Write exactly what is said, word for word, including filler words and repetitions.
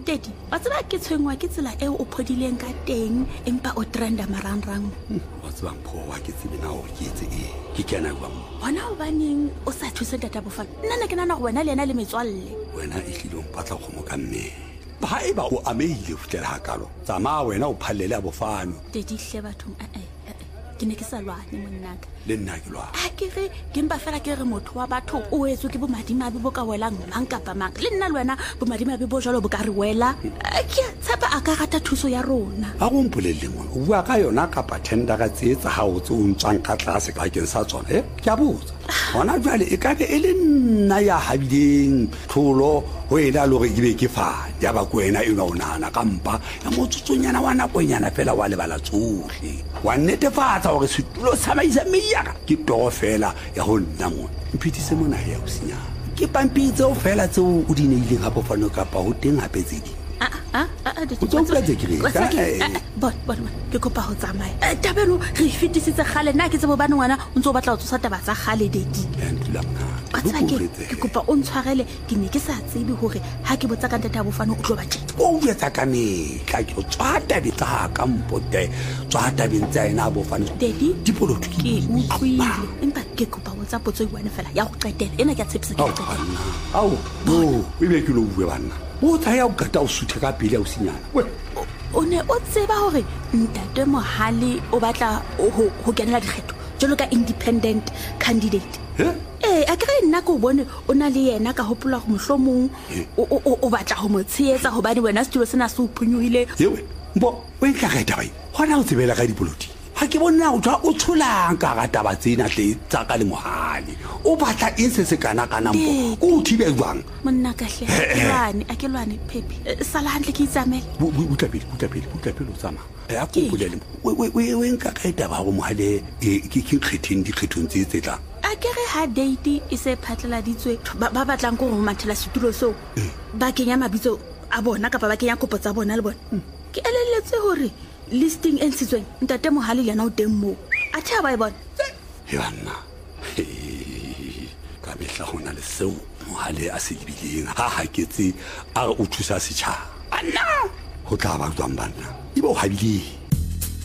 Daddy, wa tseba ke tshwengwa ke tsela eo o phodileng ka teng empa o trenda marangrang. Wa tseba mpho wa ke tsebe na hore ke etse e ke kena ba mo. Hona hobaneng o sa thuse Ntata Bofana? Nna ne ke nana go wena le ena le metswalle. Wena e hlile o mpatla go mo ka mme. Ba e ba o ameile futlela hakalo. Tsama wena o phallele a Bofano. Daddy hle bathong a eh ke ne ke sa lwane monnaka. Le nna ke lwa. A ke re ke mpa fela ke re motho wa batho o etswe ke bo madimabe bo ka welang mang kapa mang. Le nna le wena bo madimabe bo jalo bo ka re wela. Ke tshepa a ka rata thuso ya rona. A go mpolelle mona o bua ka yona kapa tender ka tsetsa ha o tse o ntswang ka tlase ka ke sa tsona eh ke a botsa. Hona jwale e ka be e le nna ya habileng tlholo ho ena le gore ke be ke fa ya ba kwena e no nana ka mpa ya motsotsonyana wa nakonyana fela wa lebala tsohle wa netefatsa gore setulo sa maisa meyaka ke toro fela ya ho nna mona mphitise mona ya o senya ke pampitse o fela tseo o di neileng ha Bofano kapa ho teng hape tse di ah ah ah o tswa tse ke re bon bon ke kopa ho tsamaya tabelo re fitisitse khale nna ke tsebo bana ngwana o ntse o batla o tsosa taba tsa khale Daddy ya ntula mna ke kopa o ntshwarele ke ne ke sa tsebe hore ha ke botsa ka Ntata Bofana o tlo ba tjena o etsa ka metla ke tswata bitsa ka mpote tswata bintsa ena Bofana Daddy dipolotiki ke utlwile empa ke kopa o tsa potso e bone fela ya go qetela ena ke a tshepisa ke qetela au no e be ke lo bue bana o tsaya o kata o suthe ka pele o senyana we o ne o tseba hore Ntate Mohale o batla ho kenela dikgetho jalo ka independent candidate eh a kere nna go bone o na le yena ka hopola go mohlomong o batla go mo tsheetsa hobane wena setulo sena se o phunyohile yewe mbo o intla ga taba hona o tsebela ka dipoloti ha ke bona o twa o tsholang ka ga taba tsena tle tsa ka le Mohale o batla eng se se kana kana mbo o thibe jwang monna ka hle lwane a ke lwane Phephi sala hantle ke itsamela butlapele butlapele butlapele o tsama ya go bolele we we we nka ka taba go Mohale ke ke kgetheng dikgethong tse tse tla a kere ha date e se phatlaladitswe ba batlang go go mathela setulo so ba kenya mabitso a bona kapa ba kenya kopo tsa bona le bona ke elelletse hore listing e ntshitsweng Ntate Mohale le yena o teng mo a tha ba e bona yana ka mehla hona le seo Mohale a se dibileng ha ha ketse a o thusa setjhaba anna ho tla ba tswang bana ibo habile